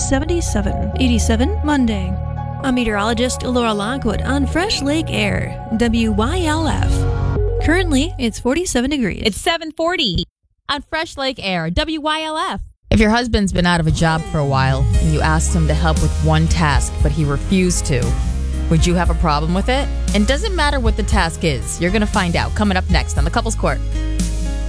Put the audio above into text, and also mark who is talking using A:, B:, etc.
A: 77. 87 Monday. I'm meteorologist Laura Lockwood on Fresh Lake Air, WYLF. Currently, it's 47 degrees.
B: It's 7:40 on Fresh Lake Air, WYLF.
C: If your husband's been out of a job for a while and you asked him to help with one task, but he refused to, would you have a problem with it? And doesn't matter what the task is. You're going to find out coming up next on The Couples Court.